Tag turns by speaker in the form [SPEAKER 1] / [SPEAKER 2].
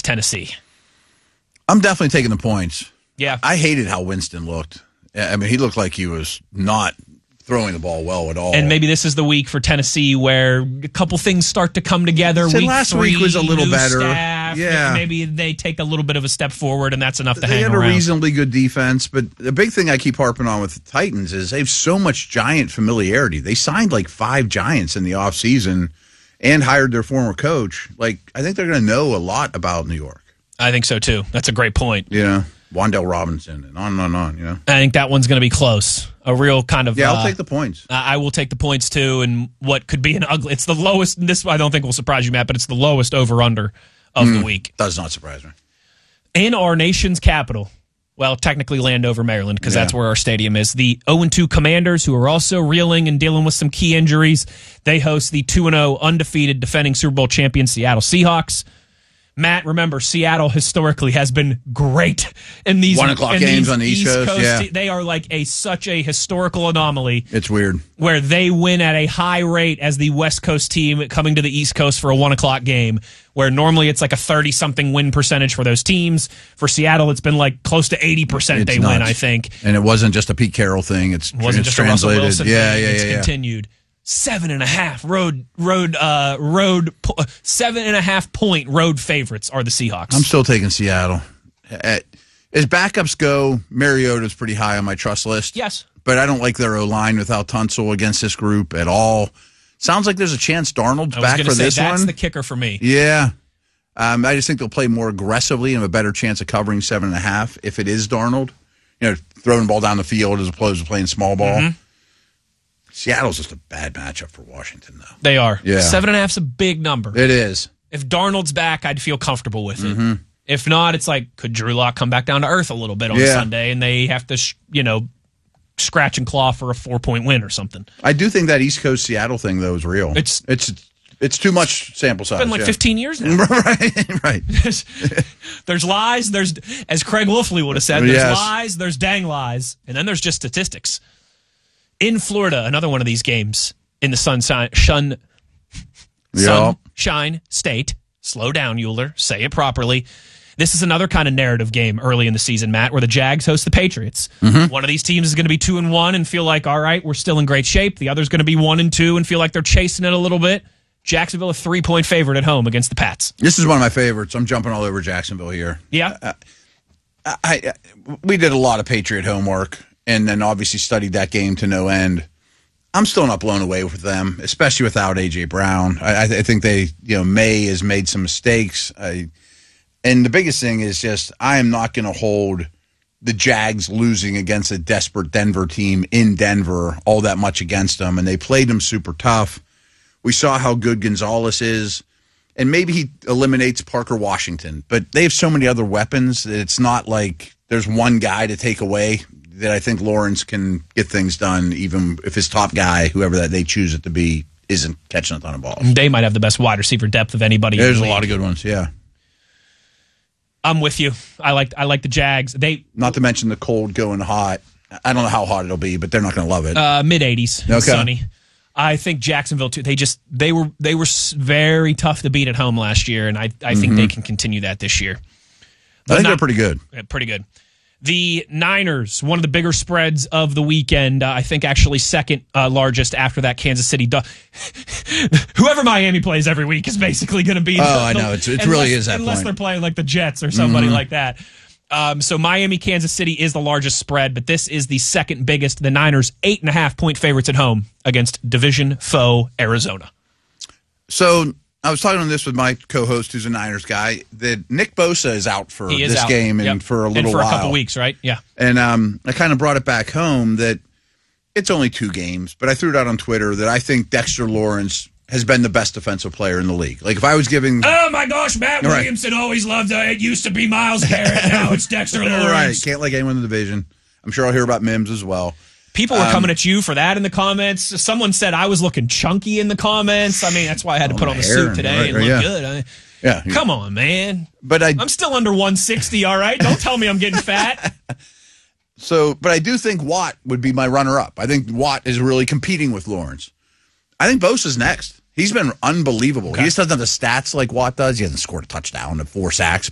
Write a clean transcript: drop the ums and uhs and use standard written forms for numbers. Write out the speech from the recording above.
[SPEAKER 1] against Tennessee.
[SPEAKER 2] I'm definitely taking the points.
[SPEAKER 1] Yeah.
[SPEAKER 2] I hated how Winston looked. I mean, he looked like he was not throwing the ball well at all.
[SPEAKER 1] And maybe this is the week for Tennessee where a couple things start to come together.
[SPEAKER 2] Last week was a little better.
[SPEAKER 1] Staff,
[SPEAKER 2] yeah.
[SPEAKER 1] Maybe they take a little bit of a step forward, and that's enough to hang around.
[SPEAKER 2] They had a reasonably good defense, but the big thing I keep harping on with the Titans is they have so much Giant familiarity. They signed like 5 Giants in the offseason and hired their former coach. Like, I think they're going to know a lot about New York.
[SPEAKER 1] I think so, too. That's a great point.
[SPEAKER 2] Yeah. Wandale Robinson and on, you know.
[SPEAKER 1] I think that one's going to be close. A real kind of...
[SPEAKER 2] Yeah, I'll take the points.
[SPEAKER 1] I will take the points, too, and what could be an ugly... It's the lowest... This I don't think will surprise you, Matt, but it's the lowest over-under of the week.
[SPEAKER 2] Does not surprise me.
[SPEAKER 1] In our nation's capital, well, technically Landover, Maryland, because that's where our stadium is, the 0-2 Commanders, who are also reeling and dealing with some key injuries, they host the 2-0 undefeated defending Super Bowl champion Seattle Seahawks. Matt, remember, Seattle historically has been great in these
[SPEAKER 2] 1 o'clock games on the East Coast. Yeah.
[SPEAKER 1] They are like such a historical anomaly.
[SPEAKER 2] It's weird.
[SPEAKER 1] Where they win at a high rate as the West Coast team coming to the East Coast for a 1 o'clock game, where normally it's like a 30-something win percentage for those teams. For Seattle, it's been like close to 80% they win, I think.
[SPEAKER 2] And it wasn't just a Pete Carroll thing. It
[SPEAKER 1] wasn't just
[SPEAKER 2] translated.
[SPEAKER 1] A Russell Wilson thing. It's continued.
[SPEAKER 2] 7.5
[SPEAKER 1] 7.5 point road favorites are the Seahawks.
[SPEAKER 2] I'm still taking Seattle. As backups go, Mariota's pretty high on my trust list.
[SPEAKER 1] Yes.
[SPEAKER 2] But I don't like their O-line without Tunsil against this group at all. Sounds like there's a chance Darnold's back for this one.
[SPEAKER 1] That's the kicker for me.
[SPEAKER 2] Yeah. I just think they'll play more aggressively and have a better chance of covering 7.5 if it is Darnold. You know, throwing the ball down the field as opposed to playing small ball. Mm-hmm. Seattle's just a bad matchup for Washington, though.
[SPEAKER 1] They are.
[SPEAKER 2] Yeah.
[SPEAKER 1] 7.5's a big number.
[SPEAKER 2] It is.
[SPEAKER 1] If Darnold's back, I'd feel comfortable with it. If not, it's like, could Drew Lock come back down to earth a little bit on Sunday, and they have to, scratch and claw for a 4-point win or something?
[SPEAKER 2] I do think that East Coast Seattle thing, though, is real. It's too much sample size.
[SPEAKER 1] It's been like 15 years now.
[SPEAKER 2] Right.
[SPEAKER 1] There's lies. There's, as Craig Wolfley would have said, there's lies, there's dang lies, and then there's just statistics. In Florida, another one of these games in the Sunshine State. Slow down, Euler. Say it properly. This is another kind of narrative game early in the season, Matt, where the Jags host the Patriots. One of these teams is going to be 2-1 and feel like, all right, we're still in great shape. The other's going to be 1-2 and feel like they're chasing it a little bit. Jacksonville, a 3-point favorite at home against the Pats.
[SPEAKER 2] This is one of my favorites. I'm jumping all over Jacksonville here.
[SPEAKER 1] Yeah.
[SPEAKER 2] We did a lot of Patriot homework and then obviously studied that game to no end. I'm still not blown away with them, especially without A.J. Brown. I think they, May has made some mistakes. And the biggest thing is just I am not going to hold the Jags losing against a desperate Denver team in Denver all that much against them. And they played them super tough. We saw how good Gonzalez is. And maybe he eliminates Parker Washington. But they have so many other weapons that it's not like there's one guy to take away, that I think Lawrence can get things done, even if his top guy, whoever that they choose it to be, isn't catching a ton of balls.
[SPEAKER 1] They might have the best wide receiver depth of anybody.
[SPEAKER 2] There's a lot of good ones, yeah.
[SPEAKER 1] I'm with you. I like the Jags.
[SPEAKER 2] Not to mention the cold going hot. I don't know how hot it'll be, but they're not going to love it.
[SPEAKER 1] Mid-80s,
[SPEAKER 2] okay.
[SPEAKER 1] Sunny. I think Jacksonville too. They were very tough to beat at home last year, and I think they can continue that this year.
[SPEAKER 2] I think they're pretty good.
[SPEAKER 1] Pretty good. The Niners, one of the bigger spreads of the weekend, I think actually second largest after that Kansas City. Whoever Miami plays every week is basically going to be.
[SPEAKER 2] I know. It really is that
[SPEAKER 1] unless
[SPEAKER 2] point.
[SPEAKER 1] They're playing like the Jets or somebody like that. So Miami, Kansas City is the largest spread, but this is the second biggest. The Niners, 8.5-point favorites at home against division foe Arizona.
[SPEAKER 2] So I was talking on this with my co-host, who's a Niners guy, that Nick Bosa is out for this game and for a little while.
[SPEAKER 1] And for a couple weeks, right? Yeah.
[SPEAKER 2] And I kind of brought it back home that it's only 2 games, but I threw it out on Twitter that I think Dexter Lawrence has been the best defensive player in the league. Like, if I was giving...
[SPEAKER 1] Oh, my gosh, Matt Williamson always loved it. Used to be Myles Garrett. Now it's Dexter Lawrence.
[SPEAKER 2] Right. Can't like anyone in the division. I'm sure I'll hear about Mims as well.
[SPEAKER 1] People were coming at you for that in the comments. Someone said I was looking chunky in the comments. I mean, that's why I had to put on the suit today and look good. Come on, man.
[SPEAKER 2] But
[SPEAKER 1] I'm still under 160, all right? Don't tell me I'm getting fat.
[SPEAKER 2] But I do think Watt would be my runner-up. I think Watt is really competing with Lawrence. I think Bosa's next. He's been unbelievable. Okay. He just doesn't have the stats like Watt does. He hasn't scored a touchdown and 4 sacks.